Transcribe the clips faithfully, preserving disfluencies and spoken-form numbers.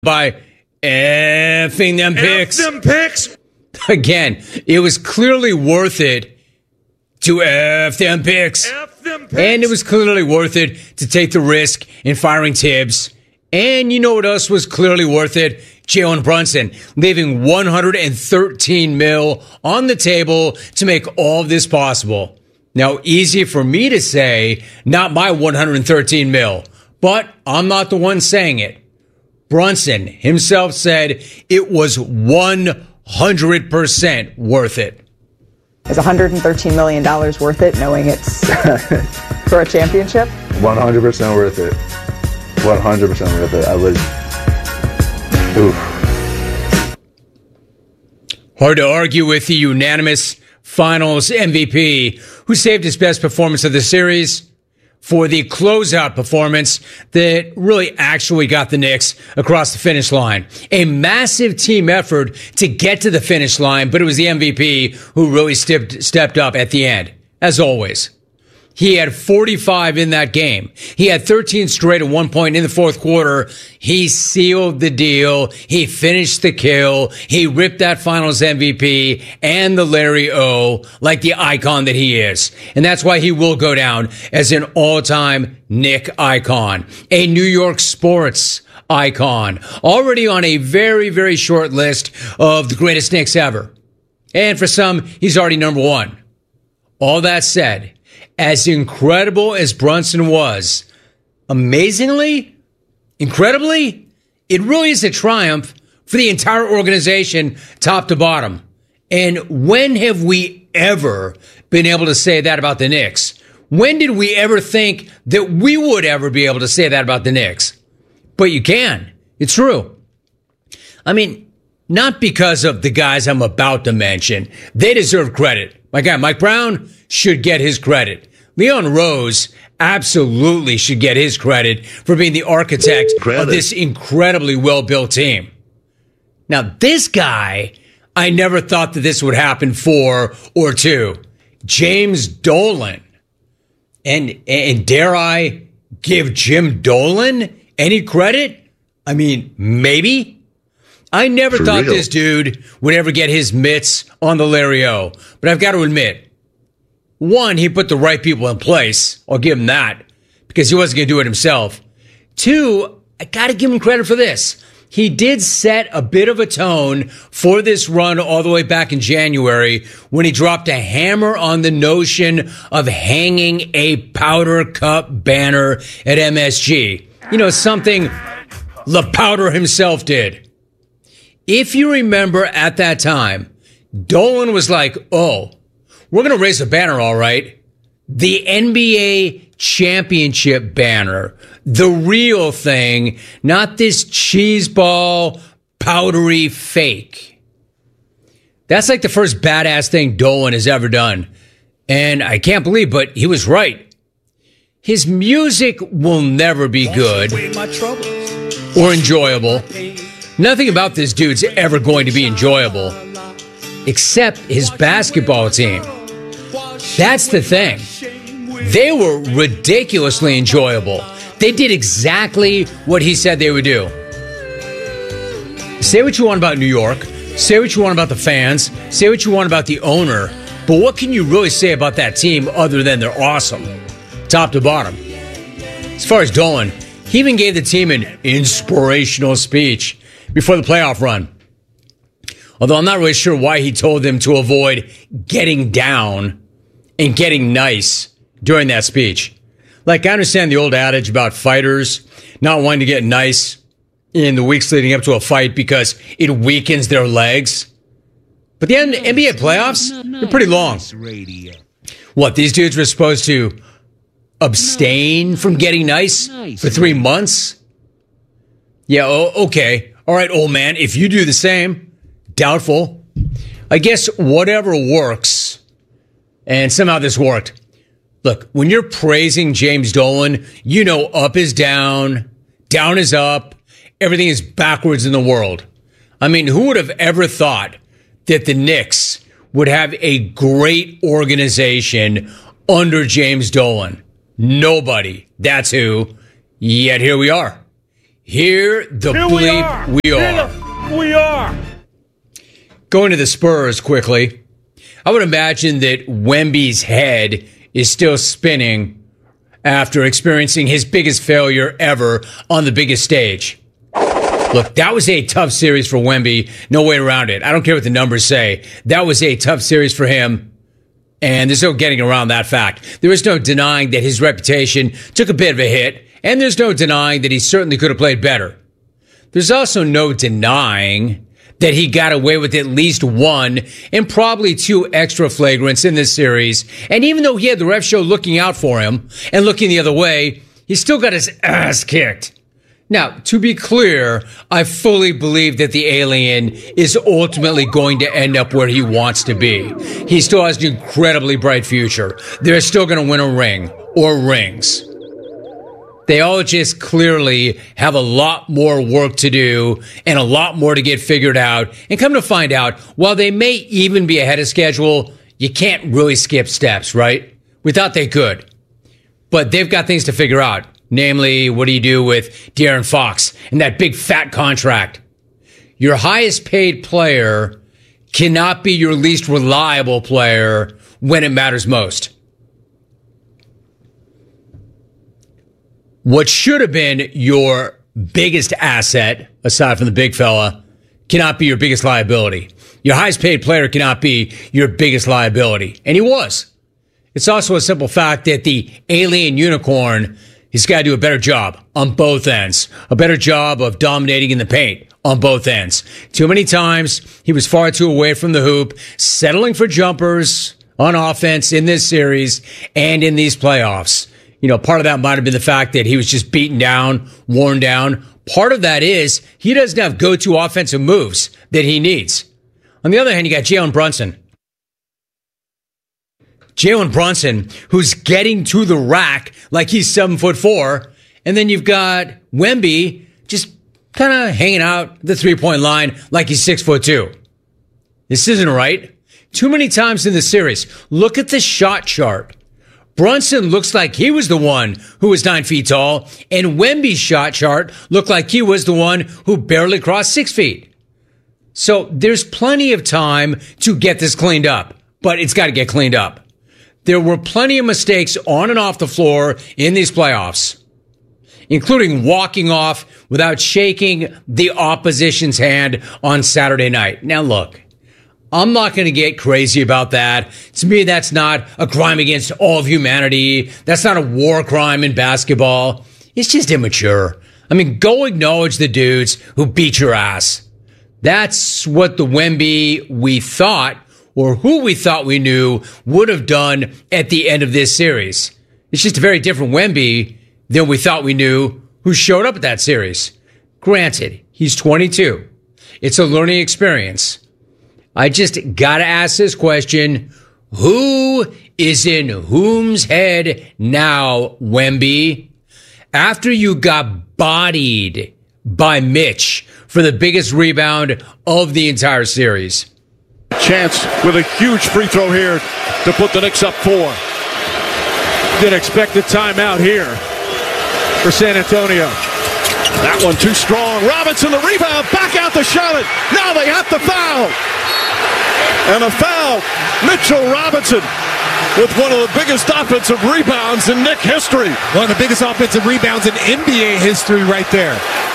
by effing them picks. F them picks. Again, it was clearly worth it to F them picks. F them picks. And it was clearly worth it to take the risk in firing Tibbs. And you know what else was clearly worth it? Jalen Brunson leaving one hundred thirteen mil on the table to make all of this possible. Now, easy for me to say, not my one hundred thirteen mil, but I'm not the one saying it. Brunson himself said it was one hundred percent worth it. Is one hundred thirteen million dollars worth it, knowing it's for a championship? one hundred percent worth it. one hundred percent worth it. I was, oof. Hard to argue with the unanimous finals M V P, who saved his best performance of the series for the closeout performance that really actually got the Knicks across the finish line. A massive team effort to get to the finish line, but it was the M V P who really stepped, stepped up at the end, as always. He had forty-five in that game. He had thirteen straight at one point in the fourth quarter. He sealed the deal. He finished the kill. He ripped that finals M V P and the Larry O like the icon that he is. And that's why he will go down as an all-time Knick icon. A New York sports icon. Already on a very, very short list of the greatest Knicks ever. And for some, he's already number one. All that said, as incredible as Brunson was, amazingly, incredibly, it really is a triumph for the entire organization, top to bottom. And when have we ever been able to say that about the Knicks? When did we ever think that we would ever be able to say that about the Knicks? But you can. It's true. I mean, not because of the guys I'm about to mention. They deserve credit. My guy, Mike Brown, should get his credit. Leon Rose absolutely should get his credit for being the architect credit. of this incredibly well-built team. Now, this guy, I never thought that this would happen for or to. James Dolan. And, and dare I give Jim Dolan any credit? I mean, maybe. I never for thought real. this dude would ever get his mitts on the Larry O. But I've got to admit, one, he put the right people in place. I'll give him that because he wasn't going to do it himself. Two, I got to give him credit for this. He did set a bit of a tone for this run all the way back in January when he dropped a hammer on the notion of hanging a powder cup banner at M S G. You know, something La Powder himself did. If you remember at that time, Dolan was like, oh, we're going to raise a banner, all right. The N B A championship banner. The real thing, not this cheeseball, powdery fake. That's like the first badass thing Dolan has ever done. And I can't believe, but he was right. His music will never be good or enjoyable. Nothing about this dude's ever going to be enjoyable, except his basketball team. That's the thing. They were ridiculously enjoyable. They did exactly what he said they would do. Say what you want about New York. Say what you want about the fans. Say what you want about the owner. But what can you really say about that team other than they're awesome? Top to bottom. As far as Dolan, he even gave the team an inspirational speech before the playoff run. Although I'm not really sure why he told them to avoid getting down and getting nice during that speech. Like, I understand the old adage about fighters not wanting to get nice in the weeks leading up to a fight because it weakens their legs. But the N B A playoffs, they're pretty long. What, these dudes were supposed to abstain from getting nice for three months? Yeah, oh, okay. All right, old man, if you do the same. Doubtful. I guess whatever works, and somehow this worked. Look, when you're praising James Dolan, you know up is down, down is up, everything is backwards in the world. I mean, who would have ever thought that the Knicks would have a great organization under James Dolan? Nobody. That's who. Yet here we are. Here the Here bleep we are. we are. Here the, we are. Going to the Spurs quickly. I would imagine that Wemby's head is still spinning after experiencing his biggest failure ever on the biggest stage. Look, that was a tough series for Wemby. No way around it. I don't care what the numbers say. That was a tough series for him. And there's no getting around that fact. There is no denying that his reputation took a bit of a hit. And there's no denying that he certainly could have played better. There's also no denying that he got away with at least one and probably two extra flagrants in this series. And even though he had the ref show looking out for him and looking the other way, he still got his ass kicked. Now, to be clear, I fully believe that the alien is ultimately going to end up where he wants to be. He still has an incredibly bright future. They're still going to win a ring or rings. They all just clearly have a lot more work to do and a lot more to get figured out. And come to find out, while they may even be ahead of schedule, you can't really skip steps, right? We thought they could. But they've got things to figure out. Namely, what do you do with De'Aaron Fox and that big fat contract? Your highest paid player cannot be your least reliable player when it matters most. What should have been your biggest asset, aside from the big fella, cannot be your biggest liability. Your highest paid player cannot be your biggest liability. And he was. It's also a simple fact that the alien unicorn, he's got to do a better job on both ends. A better job of dominating in the paint on both ends. Too many times, he was far too away from the hoop, settling for jumpers on offense in this series and in these playoffs. You know, part of that might have been the fact that he was just beaten down, worn down. Part of that is he doesn't have go-to offensive moves that he needs. On the other hand, you got Jalen Brunson. Jalen Brunson, who's getting to the rack like he's seven foot four. And then you've got Wemby just kind of hanging out the three-point line like he's six foot two. This isn't right. Too many times in the series, look at the shot chart. Brunson looks like he was the one who was nine feet tall, and Wemby's shot chart looked like he was the one who barely crossed six feet. So there's plenty of time to get this cleaned up, but it's got to get cleaned up. There were plenty of mistakes on and off the floor in these playoffs, including walking off without shaking the opposition's hand on Saturday night. Now look, I'm not going to get crazy about that. To me, that's not a crime against all of humanity. That's not a war crime in basketball. It's just immature. I mean, go acknowledge the dudes who beat your ass. That's what the Wemby we thought, or who we thought we knew, would have done at the end of this series. It's just a very different Wemby than we thought we knew who showed up at that series. Granted, he's twenty-two. It's a learning experience. I just gotta ask this question. Who is in whom's head now, Wemby? After you got bodied by Mitch for the biggest rebound of the entire series. Chance with a huge free throw here to put the Knicks up four. Didn't expect a timeout here for San Antonio. That one too strong. Robinson the rebound, back out to Charlotte. Now they have to foul. And a foul. Mitchell Robinson with one of the biggest offensive rebounds in Knick history. One of the biggest offensive rebounds in N B A history right there.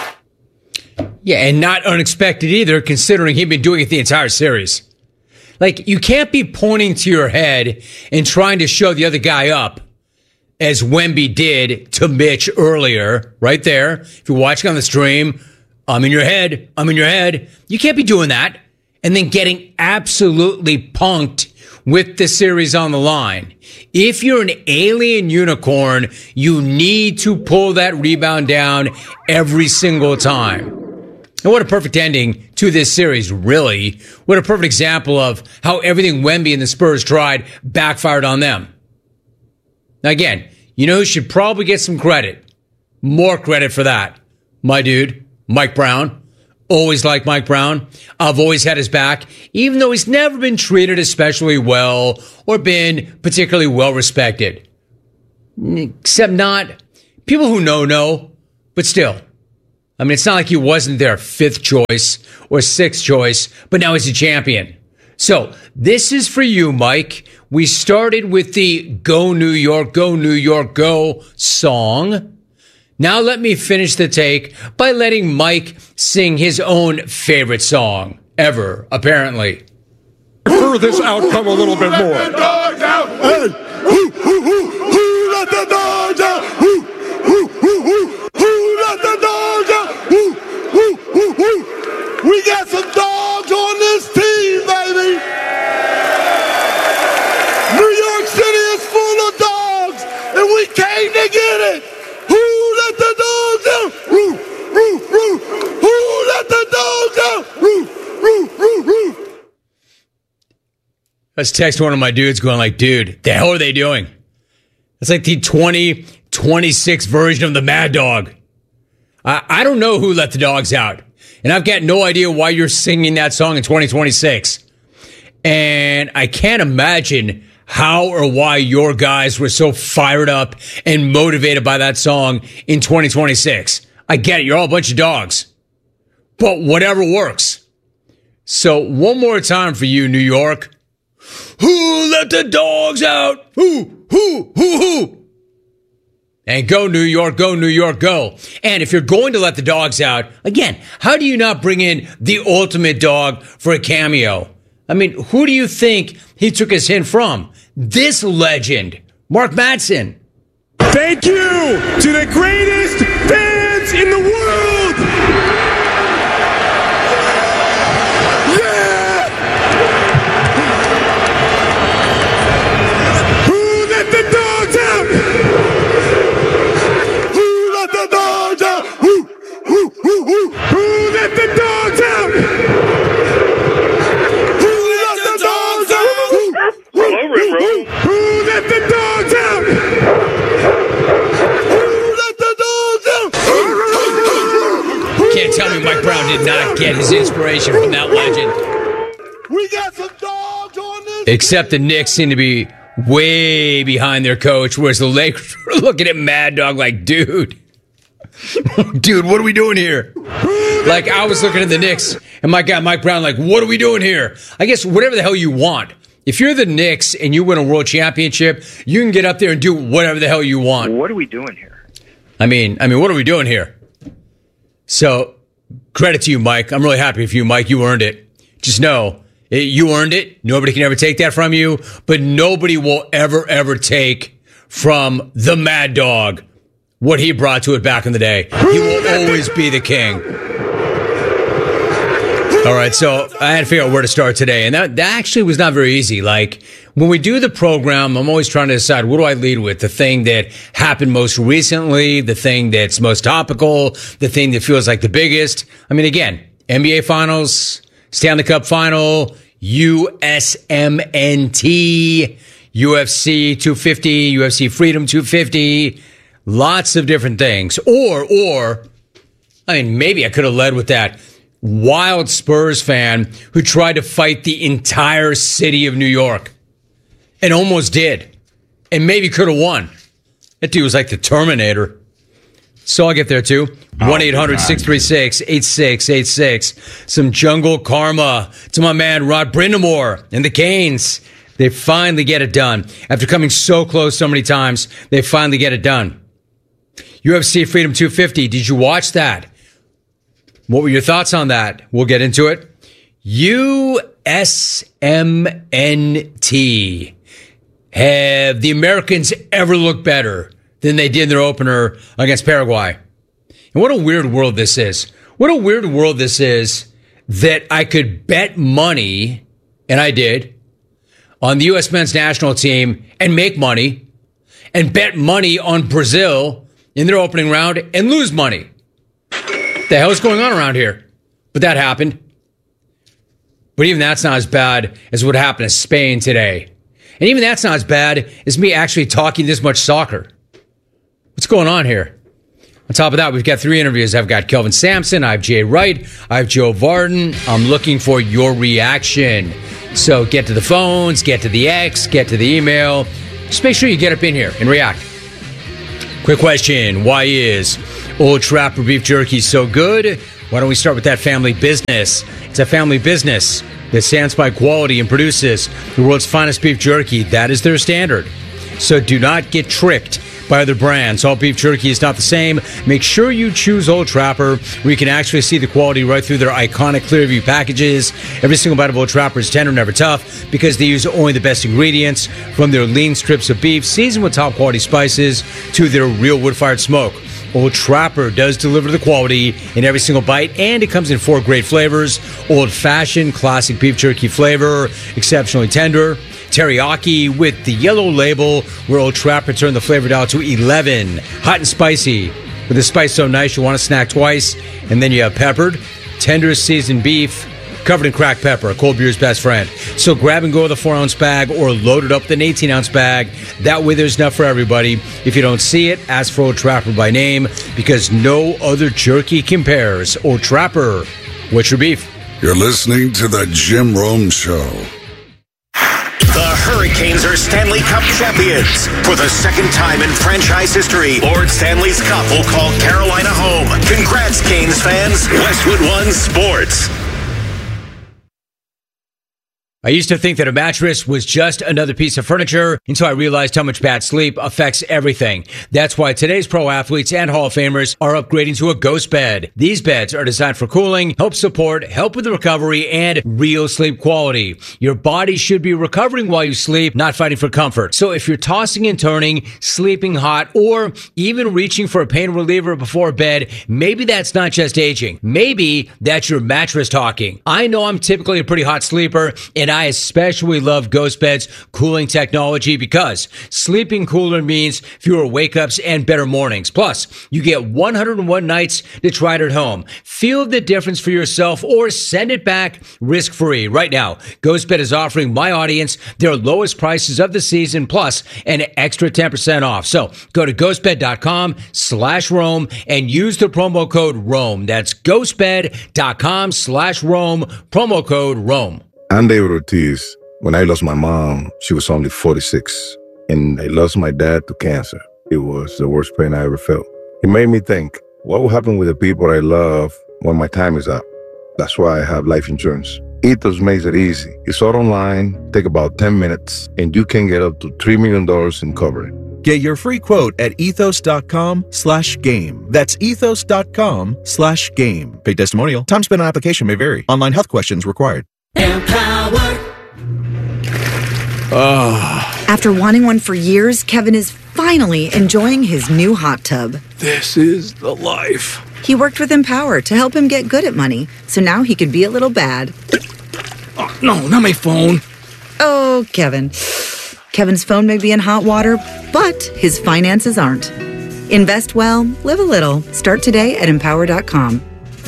Yeah, and not unexpected either, considering he'd been doing it the entire series. Like, you can't be pointing to your head and trying to show the other guy up, as Wemby did to Mitch earlier, right there. If you're watching on the stream, I'm in your head, I'm in your head. You can't be doing that and then getting absolutely punked with the series on the line. If you're an alien unicorn, you need to pull that rebound down every single time. And what a perfect ending to this series, really. What a perfect example of how everything Wemby and the Spurs tried backfired on them. Now again, you know who should probably get some credit? More credit for that. My dude, Mike Brown. Always liked Mike Brown. I've always had his back, even though he's never been treated especially well or been particularly well respected. Except not people who know know, but still. I mean, it's not like he wasn't their fifth choice or sixth choice, but now he's a champion. So this is for you, Mike. We started with the Go New York, Go New York, Go song. Now let me finish the take by letting Mike sing his own favorite song ever, apparently. For this outcome a little bit more. Let the dogs out. Hey, who, who, who, who let the dogs out? Who, who, who, who, who let the dogs out? Who, who, who, who? We got some dogs on this team, baby. New York City is full of dogs, and we came to get it. Who let the dogs out? Who, who, who, who let the dogs out? Who, who, who, who? Let's text one of my dudes going like, dude, the hell are they doing? It's like the twenty twenty-six version of the Mad Dog. I, I don't know who let the dogs out. And I've got no idea why you're singing that song in twenty twenty-six. And I can't imagine how or why your guys were so fired up and motivated by that song in twenty twenty-six. I get it. You're all a bunch of dogs. But whatever works. So one more time for you, New York. Who let the dogs out? Who, who, who, who? And go, New York, go, New York, go. And if you're going to let the dogs out, again, how do you not bring in the ultimate dog for a cameo? I mean, who do you think he took his hint from? This legend, Mark Madsen. Thank you to the greatest fans in the world. Yeah! Who let the dogs out? Who let the dogs out? Who, who, who, who? Who let the dogs out? Who let the dogs out? Who, who, who, who? Who let the dogs out? Who let the dogs out? Can't tell me Mike Brown did not get his inspiration from that legend. We got some dogs on this. Except the Knicks seem to be way behind their coach, whereas the Lakers are looking at Mad Dog like, dude, dude, what are we doing here? Like, I was looking at the Knicks, and my guy Mike Brown like, what are we doing here? I guess whatever the hell you want. If you're the Knicks and you win a world championship, you can get up there and do whatever the hell you want. What are we doing here? I mean, I mean, what are we doing here? So, credit to you, Mike. I'm really happy for you, Mike. You earned it. Just know, it, you earned it. Nobody can ever take that from you, but nobody will ever, ever take from the Mad Dog what he brought to it back in the day. He will always be the king. All right, so I had to figure out where to start today, and that, that actually was not very easy. Like, when we do the program, I'm always trying to decide, what do I lead with? The thing that happened most recently, the thing that's most topical, the thing that feels like the biggest. I mean, again, N B A Finals, Stanley Cup Final, U S M N T, U F C two fifty, U F C Freedom two fifty, lots of different things. Or, or, I mean, maybe I could have led with that wild Spurs fan who tried to fight the entire city of New York and almost did and maybe could have won. That dude was like the Terminator. So I'll get there too. one eight hundred six three six eight six eight six. Some jungle karma to my man Rod Brindamore and the Canes. They finally get it done. After coming so close so many times, they finally get it done. U F C Freedom two fifty. Did you watch that? What were your thoughts on that? We'll get into it. U S M N T. Have the Americans ever looked better than they did in their opener against Paraguay? And what a weird world this is. What a weird world this is that I could bet money, and I did, on the U S men's national team and make money, and bet money on Brazil in their opening round and lose money. What the hell is going on around here? But that happened. But even that's not as bad as what happened to Spain today. And even that's not as bad as me actually talking this much soccer. What's going on here? On top of that, we've got three interviews. I've got Kelvin Sampson, I have Jay Wright, I have Joe Varden. I'm looking for your reaction. So get to the phones, get to the X, get to the email. Just make sure you get up in here and react. Quick question. Why is Old Trapper beef jerky is so good. Why don't we start with that family business? It's a family business that stands by quality and produces the world's finest beef jerky. That is their standard. So do not get tricked by other brands. All beef jerky is not the same. Make sure you choose Old Trapper, where you can actually see the quality right through their iconic Clearview packages. Every single bite of Old Trapper is tender, never tough, because they use only the best ingredients, from their lean strips of beef seasoned with top quality spices to their real wood-fired smoke. Old Trapper does deliver the quality in every single bite, and it comes in four great flavors: old-fashioned, classic beef jerky flavor, exceptionally tender, teriyaki with the yellow label, where Old Trapper turned the flavor down to eleven, hot and spicy, with a spice so nice you want to snack twice. And then you have peppered, tender seasoned beef, covered in cracked pepper, cold beer's best friend. So grab and go with a four ounce bag or load it up with an eighteen ounce bag. That way there's enough for everybody. If you don't see it, ask for Old Trapper by name, because no other jerky compares. Old Trapper, what's your beef? You're listening to the Jim Rome Show. The Hurricanes are Stanley Cup champions. For the second time in franchise history, Lord Stanley's Cup will call Carolina home. Congrats, Canes fans. Westwood One Sports. I used to think that a mattress was just another piece of furniture until I realized how much bad sleep affects everything. That's why today's pro athletes and Hall of Famers are upgrading to a Ghost Bed. These beds are designed for cooling, help support, help with the recovery, and real sleep quality. Your body should be recovering while you sleep, not fighting for comfort. So if you're tossing and turning, sleeping hot, or even reaching for a pain reliever before bed, maybe that's not just aging. Maybe that's your mattress talking. I know I'm typically a pretty hot sleeper, and I especially love Ghost Bed's cooling technology, because sleeping cooler means fewer wake-ups and better mornings. Plus, you get one hundred one nights to try it at home. Feel the difference for yourself or send it back risk-free. Right now, Ghost Bed is offering my audience their lowest prices of the season, plus an extra ten percent off. So go to ghostbed.com slash Rome and use the promo code Rome. That's ghostbed.com slash Rome, promo code Rome. I'm David Ortiz. When I lost my mom, she was only forty-six, and I lost my dad to cancer. It was the worst pain I ever felt. It made me think, what will happen with the people I love when my time is up? That's why I have life insurance. Ethos makes it easy. It's all online, take about ten minutes, and you can get up to three million dollars in coverage. Get your free quote at ethos.com slash game. That's ethos.com slash game. Paid testimonial. Time spent on application may vary. Online health questions required. Empowered. Oh. After wanting one for years, Kevin is finally enjoying his new hot tub. This is the life. He worked with Empower to help him get good at money, so now he could be a little bad. Oh, no, not my phone. Oh, Kevin. Kevin's phone may be in hot water, but his finances aren't. Invest well, live a little. Start today at empower dot com.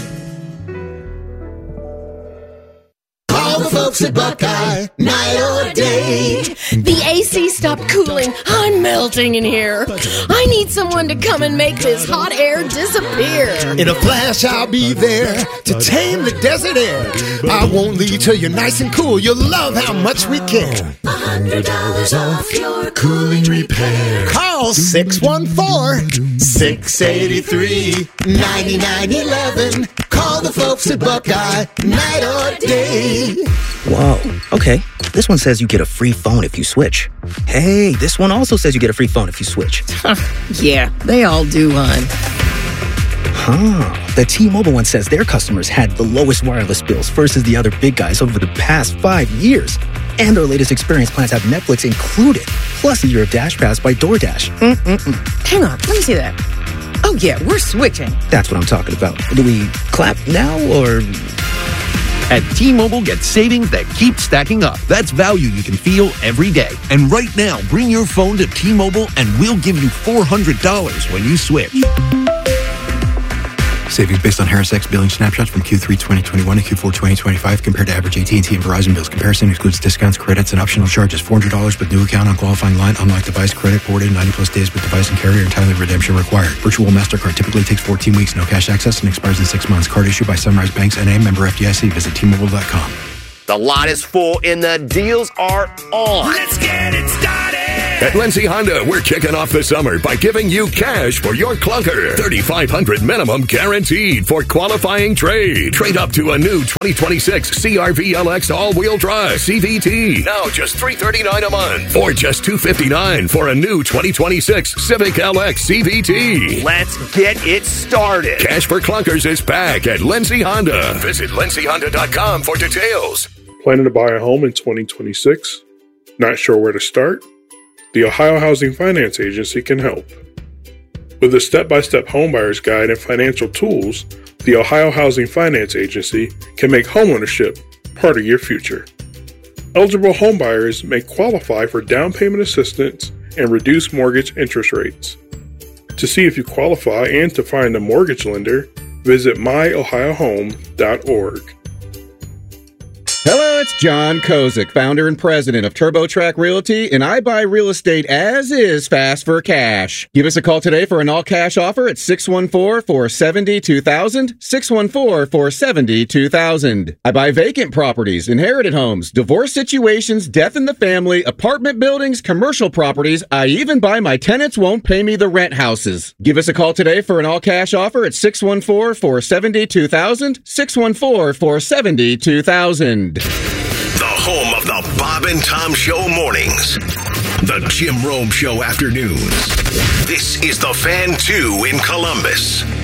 All the folks at Buckeye, night or day. The A C stopped cooling. I'm melting in here. I need someone to come and make this hot air disappear. In a flash, I'll be there to tame the desert air. I won't leave till you're nice and cool. You'll love how much we care. one hundred dollars off your cooling repair. Call six one four, six eight three, nine nine one one. Call the folks at Buckeye, night or day. Whoa, okay. This one says you get a free phone if you switch. Hey, this one also says you get a free phone if you switch. Yeah, they all do, hon. Huh. The T-Mobile one says their customers had the lowest wireless bills versus the other big guys over the past five years. And their latest experience plans have Netflix included, plus a year of Dash Pass by DoorDash. Mm-mm-mm. Hang on, let me see that. Oh, yeah, we're switching. That's what I'm talking about. Do we clap now, or... At T-Mobile, get savings that keep stacking up. That's value you can feel every day. And right now, bring your phone to T-Mobile and we'll give you four hundred dollars when you switch. Savings based on Harris X billing snapshots from Q three twenty twenty-one to Q four twenty twenty-five compared to average A T and T and Verizon bills. Comparison excludes discounts, credits, and optional charges. four hundred dollars with new account on qualifying line. Unlock device credit boarded ninety plus days with device and carrier. Entirely redemption required. Virtual MasterCard typically takes fourteen weeks. No cash access and expires in six months. Card issued by Sunrise Banks N A, member F D I C. Visit T Mobile dot com. The lot is full and the deals are on. Let's get it started. At Lindsay Honda, we're kicking off the summer by giving you cash for your clunker. thirty-five hundred dollars minimum guaranteed for qualifying trade. Trade up to a new twenty twenty-six C R V L X all-wheel drive C V T. Now just three hundred thirty-nine dollars a month. Or just two hundred fifty-nine dollars for a new twenty twenty-six Civic L X C V T. Let's get it started. Cash for clunkers is back at Lindsay Honda. Visit lindsay honda dot com for details. Planning to buy a home in twenty twenty-six? Not sure where to start? The Ohio Housing Finance Agency can help. With a step-by-step homebuyer's guide and financial tools, the Ohio Housing Finance Agency can make homeownership part of your future. Eligible homebuyers may qualify for down payment assistance and reduced mortgage interest rates. To see if you qualify and to find a mortgage lender, visit my ohio home dot org. Hello, it's John Kozik, founder and president of TurboTrack Realty, and I buy real estate as is fast for cash. Give us a call today for an all-cash offer at six one four, four seven zero, two thousand, six one four, four seven zero, two thousand. I buy vacant properties, inherited homes, divorce situations, death in the family, apartment buildings, commercial properties. I even buy my tenants won't pay me the rent houses. Give us a call today for an all-cash offer at six one four, four seven zero, two thousand, six one four, four seven zero, two thousand. The home of the Bob and Tom Show mornings. The Jim Rome Show afternoons. This is The Fan two in Columbus.